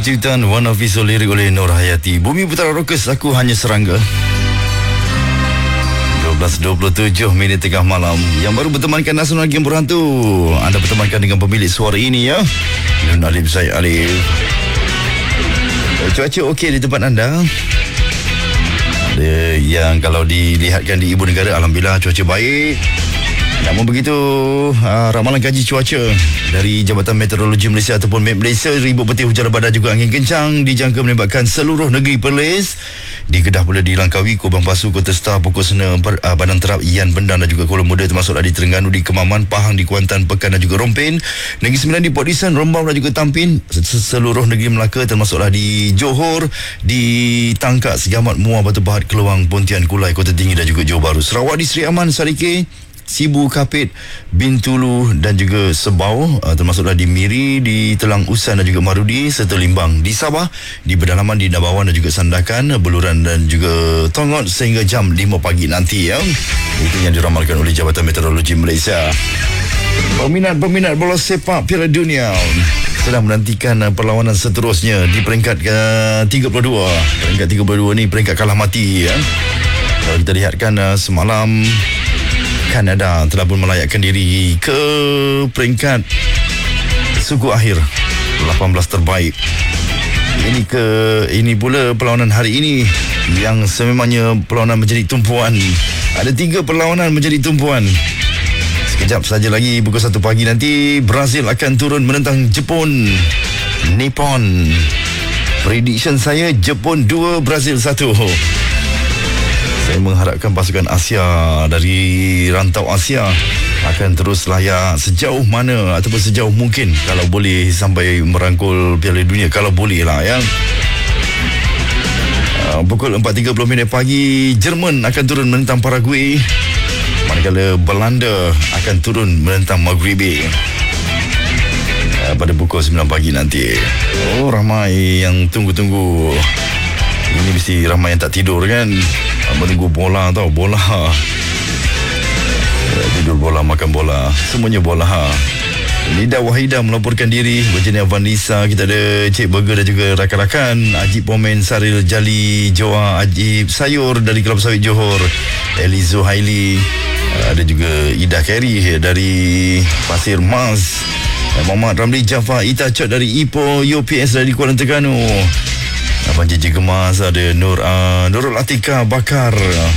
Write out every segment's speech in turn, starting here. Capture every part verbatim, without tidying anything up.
Ciptaan One of Visual lirik oleh Nur Hayati. Bumi Putera Rockers, aku hanya serangga. dua belas dua puluh tujuh minit tengah malam. Yang baru bertemankan Nasional Game Berhantu, anda bertemankan dengan pemilik suara ini ya, Nun Alif Syed Alif. Cuaca okey di tempat anda? Ada yang kalau dilihatkan di ibu negara, alhamdulillah cuaca baik. Namun begitu, uh, ramalan kaji cuaca dari Jabatan Meteorologi Malaysia ataupun M E T Malaysia, ribut petir hujan lebat dan juga angin kencang dijangka menyebabkan seluruh negeri Perlis. Di Kedah pula di Langkawi, Kubang Pasu, Kota Star, Pokok Sena, uh, Bandang Terap, Ian, Bendang dan juga Kuala Muda, termasuklah di Terengganu, di Kemaman, Pahang, di Kuantan, Pekan dan juga Rompin. Negeri Sembilan di Port Dickson, Rembau dan juga Tampin. Seluruh negeri Melaka termasuklah di Johor, di Tangkak, Segamat, Muar, Batu Pahat, Keluang, Pontian, Kulai, Kota Tinggi dan juga Johor Bahru. Sarawak di Seri Aman, Sarike, Sibu, Kapit, Bintulu dan juga Sebau, uh, termasuklah di Miri, di Telang Usan dan juga Marudi, serta Limbang. Di Sabah, di Pedalaman, di Nabawan dan juga Sandakan, Beluran dan juga Tongot sehingga jam lima pagi nanti ya. Itu yang diramalkan oleh Jabatan Meteorologi Malaysia. Peminat-peminat bola sepak Piala Dunia sedang menantikan uh, perlawanan seterusnya di peringkat uh, tiga puluh dua. Peringkat tiga puluh dua ni peringkat kalah mati ya. Kalau kita lihatkan uh, semalam, Kanada telah pun melayakkan diri ke peringkat suku akhir lapan belas terbaik. Ini ke ini pula perlawanan hari ini yang sememangnya perlawanan menjadi tumpuan. Ada tiga perlawanan menjadi tumpuan. Sekejap saja lagi pukul satu pagi nanti Brazil akan turun menentang Jepun. Nippon. Prediction saya Jepun dua, Brazil satu. Saya mengharapkan pasukan Asia dari rantau Asia akan terus layak sejauh mana ataupun sejauh mungkin, kalau boleh sampai merangkul Piala Dunia, kalau boleh lah ya. Uh, pukul empat tiga puluh minit pagi Jerman akan turun menentang Paraguay, manakala Belanda akan turun menentang Maghribi uh, pada pukul sembilan pagi nanti. Oh, ramai yang tunggu-tunggu. Ini mesti ramai yang tak tidur kan, menunggu bola tau, bola. Tidur bola, makan bola, semuanya bola. Nida Wahida melaporkan diri, Virginia Vanessa, kita ada Cik Burger dan juga rakan-rakan, Ajib Pomen, Saril Jali, Joa, Ajib Sayur dari Kelab Sawit Johor, Elizo Haili, ada juga Ida Carey dari Pasir Mas, Muhammad Ramli Jafar, Ita Chot dari Ipoh, U P S dari Kuala Terengganu, Abang Cici Gemas, ada Nur uh, Nurul Atika Bakar, uh,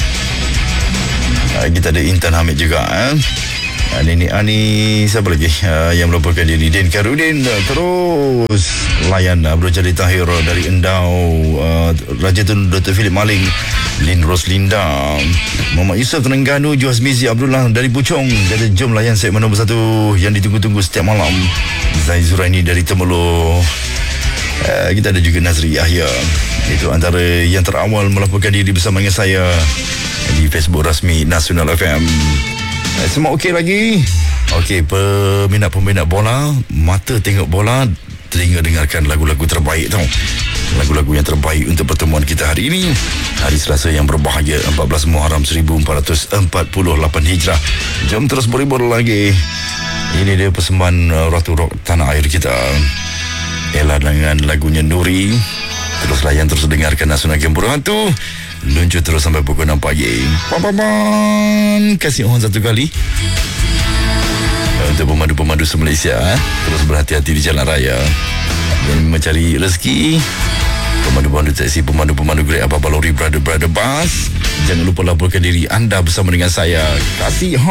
kita ada Intan Hamid juga eh. uh, Nini Ani, siapa lagi uh, yang melaporkan diri, Din Karudin, uh, terus layan uh, Bro Jali Tahir dari Endau, uh, Raja Tun Doktor Philip Maling, Lin Roslinda, Muhammad Yusof Terengganu, Juhaz Mizi Abdullah dari Puchong. Jadi jom layan segmen nombor satu yang ditunggu-tunggu setiap malam, Zai Zuraini dari Temerloh. Uh, kita ada juga Nazri Yahya. Itu antara yang terawal melaporkan diri bersama dengan saya di Facebook rasmi Nasional F M. Uh, semua okey lagi? Okey, peminat-peminat bola, mata tengok bola, telinga dengarkan lagu-lagu terbaik tau. Lagu-lagu yang terbaik untuk pertemuan kita hari ini, hari Selasa yang berbahagia, empat belas Muharram seribu empat ratus empat puluh lapan Hijrah. Jom terus berhibur lagi. Ini dia persembahan uh, Ratu Rock tanah air kita, Ella dengan lagunya Nuri. Terus layan, terus dengarkan Nasional Game Berhantu. Luncur terus sampai pukul enam pagi. Papaman, kasih orang satu kali untuk pemandu-pemandu se-Malaysia eh? Terus berhati-hati di jalan raya dan mencari rezeki. Pemandu-pemandu taksi, pemandu-pemandu Grab, apa-apa lori, brother-brother bus, jangan lupa laporkan diri anda bersama dengan saya. Kasih